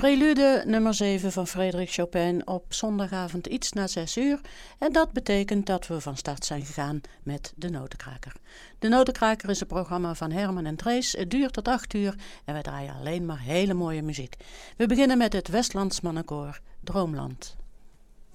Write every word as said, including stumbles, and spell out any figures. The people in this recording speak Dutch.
Prelude nummer zeven van Frédéric Chopin op zondagavond iets na zes uur. En dat betekent dat we van start zijn gegaan met De Notenkraker. De Notenkraker is een programma van Herman en Drees. Het duurt tot acht uur en wij draaien alleen maar hele mooie muziek. We beginnen met het Westlands Mannenkoor Droomland.